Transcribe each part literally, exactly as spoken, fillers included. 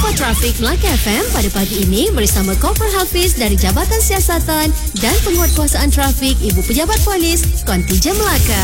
Trafik Melaka F M pada pagi ini bersama Kopral Hafiz dari Jabatan Siasatan dan Penguatkuasaan Trafik Ibu Pejabat Polis Kontingen Melaka.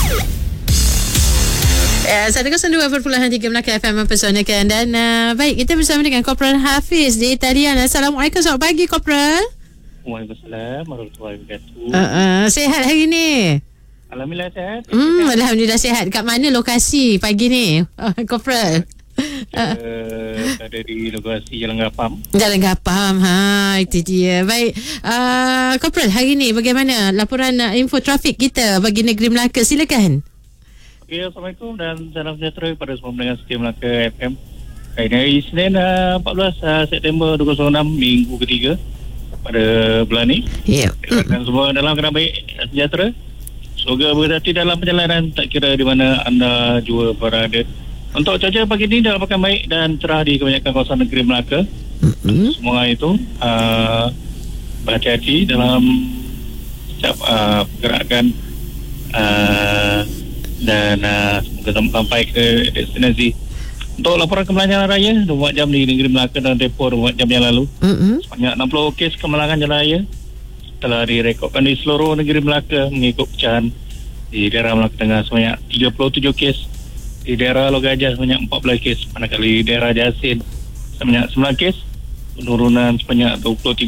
Ya, seratus dua perpuluhan tiga Melaka F M mempersoalkan. Dan uh, baik, kita bersama dengan Kopral Hafiz di talian. Assalamualaikum, selamat pagi Kopral. Waalaikumsalam warahmatullahi wabarakatuh. Uh, uh, Sehat hari ni? Alhamdulillah sihat. Hmm, Alhamdulillah sihat. Kat mana lokasi pagi ni, uh, Kopral? Uh, ada di lokasi Jalan Gapam. Jalan Gapam, ha, itu dia. Baik, uh, Kopral, hari ni bagaimana laporan uh, info trafik kita bagi negeri Melaka? Silakan. Okay, Assalamualaikum dan salam sejahtera kepada semua pendengar setia Melaka F M. Hari ni hari Isnin uh, empat belas September dua ribu enam, minggu ketiga pada bulan ni. Ya. Yeah. Dan semua dalam keadaan baik, sejahtera. Semoga berhati dalam perjalanan, tak kira di mana anda jua berada. Untuk cuaca pagi ini dalam pakan baik dan cerah di kebanyakan kawasan negeri Melaka. Mm-hmm. Semua itu uh, berhati-hati dalam setiap uh, pergerakan uh, dan uh, semoga sampai ke destinasi. Untuk laporan kemelanjaran raya dua puluh empat jam di negeri Melaka dan Depok dua puluh empat jam yang lalu, mm-hmm. sebanyak enam puluh kes kemalangan jalan raya telah direkodkan di seluruh negeri Melaka mengikut pecahan. Di daerah Melaka Tengah sebanyak tiga puluh tujuh kes, di daerah Logajah sebanyak empat belas kes, manakala di daerah Jasin sebanyak sembilan kes, penurunan sebanyak dua puluh tiga